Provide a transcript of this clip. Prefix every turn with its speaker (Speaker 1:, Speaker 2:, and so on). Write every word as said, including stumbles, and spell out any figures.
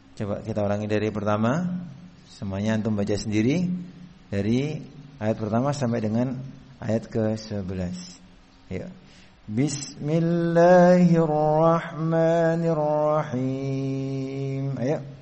Speaker 1: Coba kita ulangi dari pertama. Semuanya antum baca sendiri dari ayat pertama sampai dengan ayat ke sebelas. Ya. Bismillahirrahmanirrahim. Ayo.